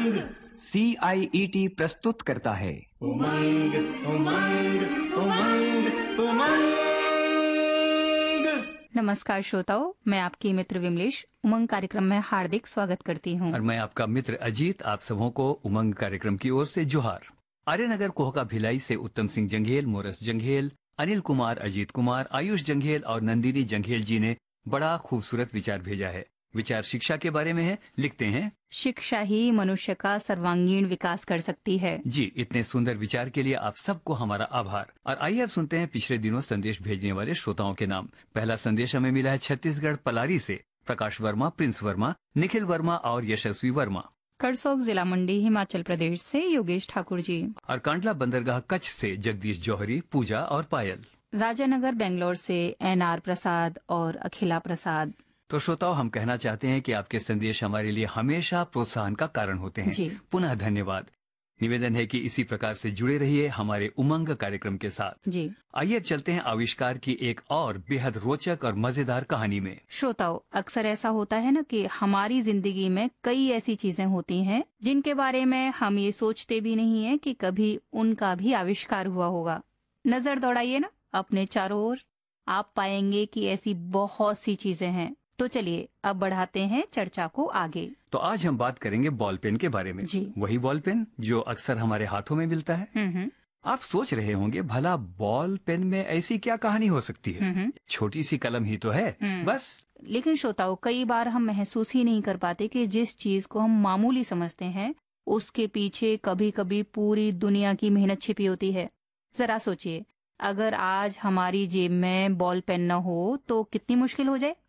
उमंग CIET प्रस्तुत करता है उमंग उमंग उमंग उमंग। नमस्कार श्रोताओं, मैं आपकी मित्र विमलेश उमंग कार्यक्रम में हार्दिक स्वागत करती हूँ। और मैं आपका मित्र अजीत, आप सबों को उमंग कार्यक्रम की ओर से जोहार। आर्यनगर कोहका भिलाई से उत्तम सिंह जंघेल, मोरस जंघेल, अनिल कुमार, अजीत कुमार, आयुष जंघेल और नंदिनी जंघेल जी ने बड़ा खूबसूरत विचार भेजा है। विचार शिक्षा के बारे में है। लिखते हैं, शिक्षा ही मनुष्य का सर्वांगीण विकास कर सकती है। जी, इतने सुंदर विचार के लिए आप सबको हमारा आभार। और आइए अब सुनते हैं पिछले दिनों संदेश भेजने वाले श्रोताओं के नाम। पहला संदेश हमें मिला है छत्तीसगढ़ पलारी से प्रकाश वर्मा, प्रिंस वर्मा, निखिल वर्मा और यशस्वी वर्मा। करसोग जिला मंडी हिमाचल प्रदेश से योगेश ठाकुर जी। और कांडला बंदरगाह कच्छ से जगदीश जौहरी, पूजा और पायल। राजानगर बेंगलोर से NR प्रसाद और अखिला प्रसाद। तो श्रोताओं, हम कहना चाहते हैं कि आपके संदेश हमारे लिए हमेशा प्रोत्साहन का कारण होते हैं। जी। पुनः धन्यवाद। निवेदन है कि इसी प्रकार से जुड़े रहिए हमारे उमंग कार्यक्रम के साथ। जी। आइए अब चलते हैं आविष्कार की एक और बेहद रोचक और मजेदार कहानी में। श्रोताओं, अक्सर ऐसा होता है ना कि हमारी जिंदगी में कई ऐसी चीजें होती हैं जिनके बारे में हम ये सोचते भी नहीं है कि कभी उनका भी आविष्कार हुआ होगा। नजर दौड़ाइए ना अपने चारों ओर, आप पाएंगे कि ऐसी बहुत सी चीजें हैं। तो चलिए अब बढ़ाते हैं चर्चा को आगे। तो आज हम बात करेंगे बॉल पेन के बारे में। जी। वही बॉल पेन जो अक्सर हमारे हाथों में मिलता है। आप सोच रहे होंगे, भला बॉल पेन में ऐसी क्या कहानी हो सकती है? छोटी सी कलम ही तो है, बस। लेकिन श्रोताओं, कई बार हम महसूस ही नहीं कर पाते कि जिस चीज को हम मामूली समझते हैं उसके पीछे कभी कभी पूरी दुनिया की मेहनत छिपी होती है। जरा सोचिए, अगर आज हमारी जेब में बॉल पेन न हो तो कितनी मुश्किल हो जाए।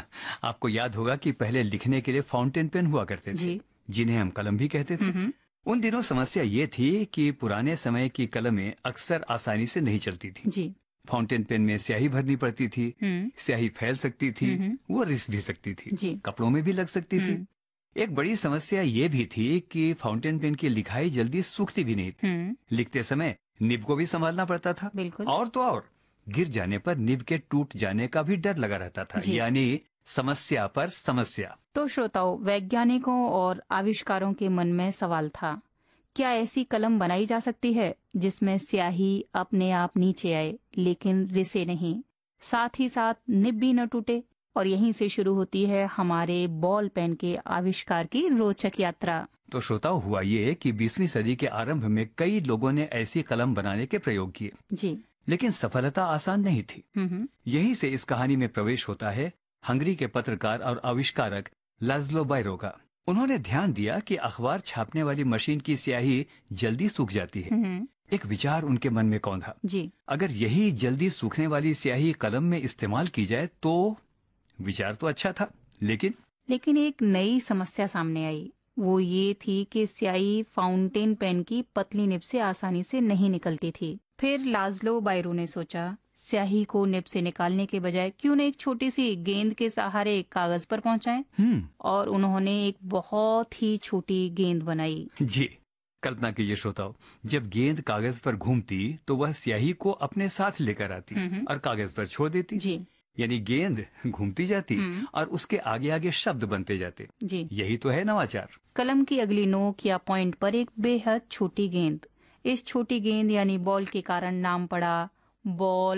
आपको याद होगा कि पहले लिखने के लिए फाउंटेन पेन हुआ करते थे, जी। जिन्हें हम कलम भी कहते थे। उन दिनों समस्या ये थी कि पुराने समय की कलमें अक्सर आसानी से नहीं चलती थी। जी। फाउंटेन पेन में स्याही भरनी पड़ती थी, स्याही फैल सकती थी, वो रिस भी सकती थी, जी। कपड़ों में भी लग सकती थी। एक बड़ी समस्या ये भी थी कि फाउंटेन पेन की लिखाई जल्दी सूखती भी नहीं थी। लिखते समय निब को भी संभालना पड़ता था। बिल्कुल। और तो और गिर जाने पर निब के टूट जाने का भी डर लगा रहता था। यानी समस्या पर समस्या। तो श्रोताओं, वैज्ञानिकों और आविष्कारों के मन में सवाल था, क्या ऐसी कलम बनाई जा सकती है जिसमें स्याही अपने आप नीचे आए लेकिन रिसे नहीं, साथ ही साथ निब भी न टूटे? और यहीं से शुरू होती है हमारे बॉल पेन के आविष्कार की रोचक यात्रा। तो श्रोताओं, हुआ ये कि 20वीं सदी के आरंभ में कई लोगों ने ऐसी कलम बनाने के प्रयोग किए। जी। लेकिन सफलता आसान नहीं थी। यहीं से इस कहानी में प्रवेश होता है हंगरी के पत्रकार और आविष्कारक लाज़्लो बायरो का। उन्होंने ध्यान दिया कि अखबार छापने वाली मशीन की स्याही जल्दी सूख जाती है। एक विचार उनके मन में कौंधा, जी। अगर यही जल्दी सूखने वाली स्याही कलम में इस्तेमाल की जाए तो। विचार तो अच्छा था, लेकिन एक नई समस्या सामने आई। वो ये थी कि स्याही फाउंटेन पेन की पतली निब से आसानी से नहीं निकलती थी। फिर लाज़्लो बायरो ने सोचा, स्याही को निब से निकालने के बजाय क्यों न एक छोटी सी गेंद के सहारे कागज पर पहुंचाएं। और उन्होंने एक बहुत ही छोटी गेंद बनाई। जी, कल्पना कीजिए श्रोताओं, जब गेंद कागज पर घूमती तो वह स्याही को अपने साथ लेकर आती और कागज पर छोड़ देती। जी। यानी गेंद घूमती जाती और उसके आगे आगे शब्द बनते जाते। जी। यही तो है नवाचार। कलम की अगली नोक या पॉइंट पर एक बेहद छोटी गेंद। इस छोटी गेंद यानी बॉल के कारण नाम पड़ा बॉल